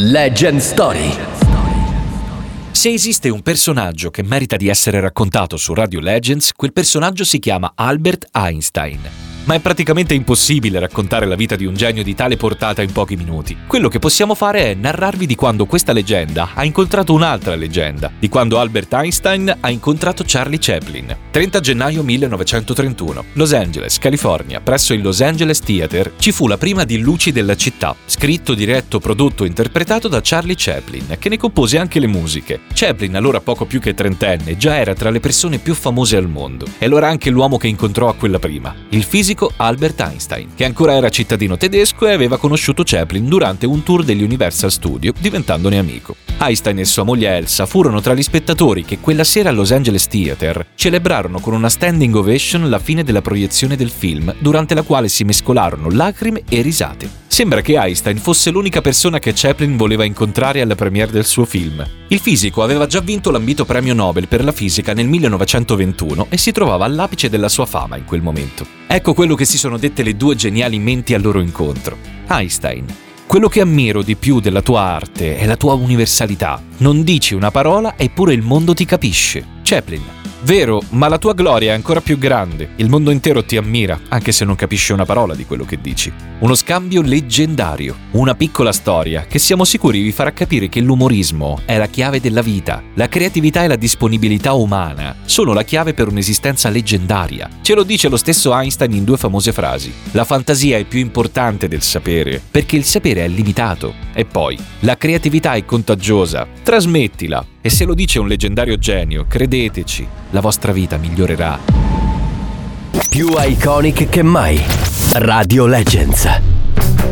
Legend Story. Se esiste un personaggio che merita di essere raccontato su Radio Legends, quel personaggio si chiama Albert Einstein. Ma è praticamente impossibile raccontare la vita di un genio di tale portata in pochi minuti. Quello che possiamo fare è narrarvi di quando questa leggenda ha incontrato un'altra leggenda, di quando Albert Einstein ha incontrato Charlie Chaplin. 30 gennaio 1931, Los Angeles, California, presso il Los Angeles Theater, ci fu la prima di Luci della città, scritto, diretto, prodotto e interpretato da Charlie Chaplin, che ne compose anche le musiche. Chaplin, allora poco più che trentenne, già era tra le persone più famose al mondo, e lo era anche l'uomo che incontrò a quella prima, il fisico Albert Einstein, che ancora era cittadino tedesco e aveva conosciuto Chaplin durante un tour degli Universal Studio, diventandone amico. Einstein e sua moglie Elsa furono tra gli spettatori che quella sera al Los Angeles Theater celebrarono con una standing ovation la fine della proiezione del film, durante la quale si mescolarono lacrime e risate. Sembra che Einstein fosse l'unica persona che Chaplin voleva incontrare alla premiere del suo film. Il fisico aveva già vinto l'ambito premio Nobel per la fisica nel 1921 e si trovava all'apice della sua fama in quel momento. Ecco quello che si sono dette le due geniali menti al loro incontro. Einstein: quello che ammiro di più della tua arte è la tua universalità. Non dici una parola eppure il mondo ti capisce. Chaplin: vero, ma la tua gloria è ancora più grande. Il mondo intero ti ammira, anche se non capisce una parola di quello che dici. Uno scambio leggendario. Una piccola storia che siamo sicuri vi farà capire che l'umorismo è la chiave della vita. La creatività e la disponibilità umana sono la chiave per un'esistenza leggendaria. Ce lo dice lo stesso Einstein in due famose frasi. La fantasia è più importante del sapere, perché il sapere è limitato. E poi, la creatività è contagiosa. Trasmettila. E se lo dice un leggendario genio, credeteci, la vostra vita migliorerà. Più iconic che mai. Radio Legends.